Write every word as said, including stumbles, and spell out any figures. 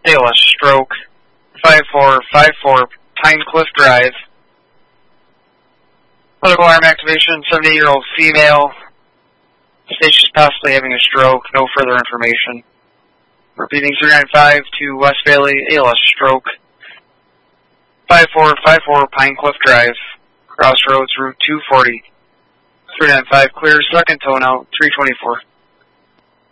A L S stroke. five four five four Pine Cliff Drive. Medical alarm activation, seventy-year-old female. Station is possibly having a stroke. No further information. Repeating, three nine five to West Bailey, A L S stroke. five four five four Pine Cliff Drive. Crossroads, Route two forty. three nine five clear, second tone out, three twenty-four.